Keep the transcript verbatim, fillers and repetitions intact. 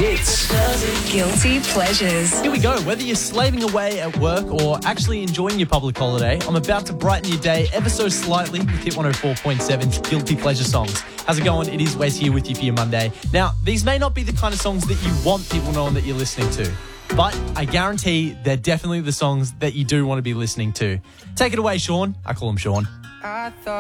Hits. Guilty pleasures. Here we go. Whether you're slaving away at work or actually enjoying your public holiday, I'm about to brighten your day ever so slightly with Hit one oh four point seven's Guilty Pleasure songs. How's it going? It is Wes here with you for your Monday. Now, these may not be the kind of songs that you want people knowing that you're listening to, but I guarantee they're definitely the songs that you do want to be listening to. Take it away, Sean. I call him Sean. I thought